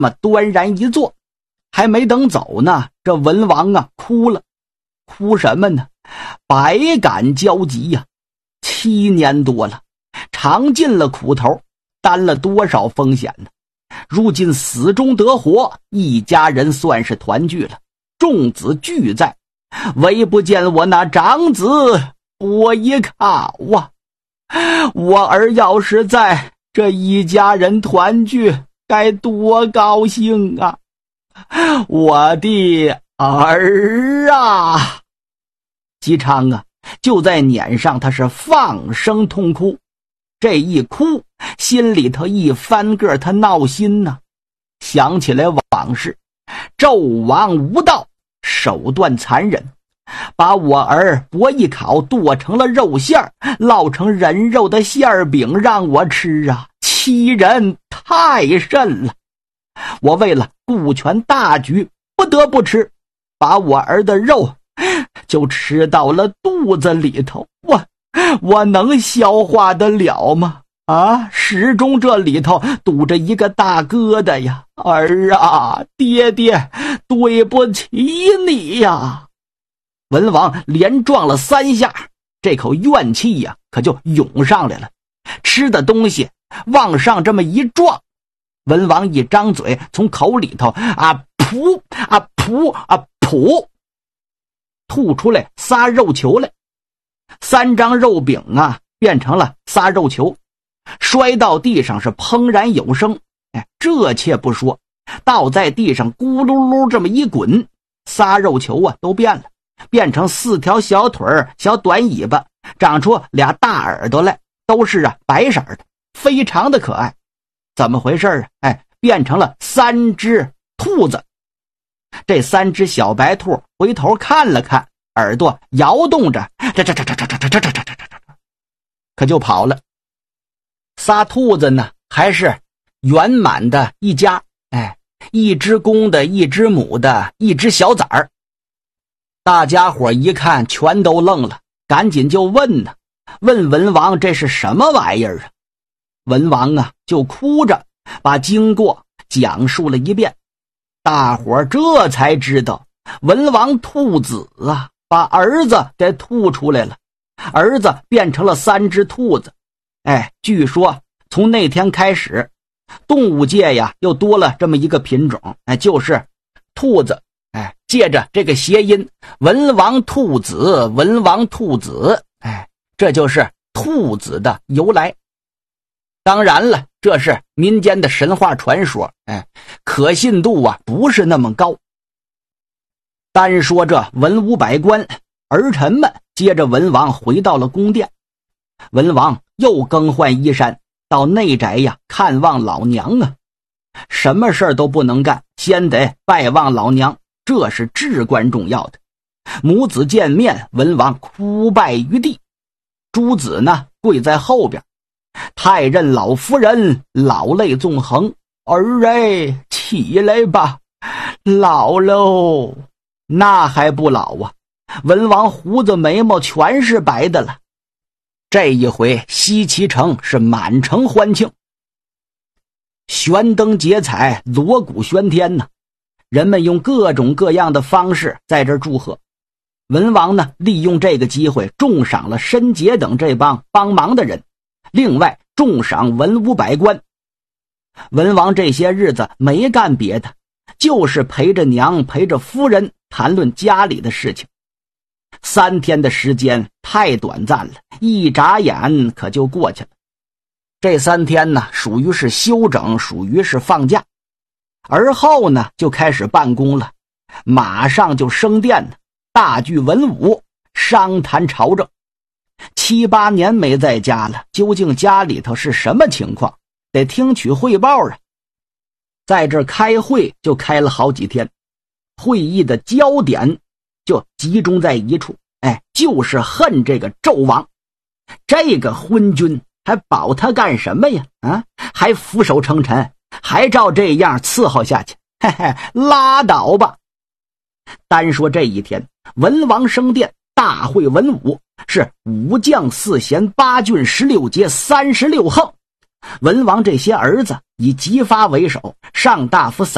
端然一坐，还没等走呢，这文王啊哭了。哭什么呢？百感交集呀，7年多了，尝尽了苦头，担了多少风险呢？如今死中得活，一家人算是团聚了，众子俱在，唯不见我那长子我一靠啊！我儿要是在，这一家人团聚该多高兴啊！我的儿啊！姬昌啊就在撵上，他是放声痛哭。这一哭，心里头一翻个他闹心呐，想起来往事，纣王无道，手段残忍，把我儿伯邑考剁成了肉馅儿，烙成人肉的馅饼让我吃啊，欺人太甚了。我为了顾全大局，不得不吃，把我儿的肉就吃到了肚子里头，我能消化得了吗？啊，始终这里头堵着一个大疙瘩呀！儿啊，爹爹对不起你呀！文王连撞了3下，这口怨气呀可就涌上来了。吃的东西往上这么一撞，文王一张嘴，从口里头噗吐出来仨肉球来，3张肉饼啊变成了仨肉球，摔到地上是砰然有声。这且不说，倒在地上咕噜噜这么一滚，仨肉球啊都变了，变成4条小腿小短尾巴，长出俩大耳朵来，都是白色的，非常的可爱。怎么回事啊？变成了3只兔子。这3只小白兔回头看了看，耳朵摇动着，可就跑了。仨兔子呢，还是圆满的一家，一只公的，一只母的，一只小崽儿。大家伙一看全都愣了，赶紧就问呢，问文王这是什么玩意儿啊？文王啊就哭着把经过讲述了一遍。大伙这才知道，文王吐子啊，把儿子给吐出来了，儿子变成了3只兔子。据说从那天开始，动物界呀又多了这么一个品种，就是兔子。借着这个谐音，文王兔子，文王兔子，这就是兔子的由来。当然了，这是民间的神话传说，可信度啊不是那么高。单说这文武百官儿臣们，接着文王回到了宫殿。文王又更换衣衫，到内宅呀看望老娘啊。什么事儿都不能干，先得拜望老娘，这是至关重要的。母子见面，文王哭拜于地，诸子呢跪在后边。太任老夫人老泪纵横，儿起来吧，老喽。那还不老啊，文王胡子眉毛全是白的了。这一回西岐城是满城欢庆，悬灯结彩，锣鼓喧天呢，人们用各种各样的方式在这祝贺。文王呢利用这个机会重赏了申杰等这帮帮忙的人，另外重赏文武百官。文王这些日子没干别的，就是陪着娘陪着夫人谈论家里的事情。3天的时间太短暂了，一眨眼可就过去了。这3天呢属于是休整，属于是放假，而后呢就开始办公了，马上就升殿呢，大聚文武，商谈朝政。7、8年没在家了，究竟家里头是什么情况，得听取汇报啊。在这开会就开了好几天，会议的焦点就集中在一处，就是恨这个纣王。这个昏君还保他干什么呀？还俯首称臣，还照这样伺候下去，拉倒吧。单说这一天，文王升殿，大会文武，是5将4贤8郡16节36横。文王这些儿子以姬发为首，上大夫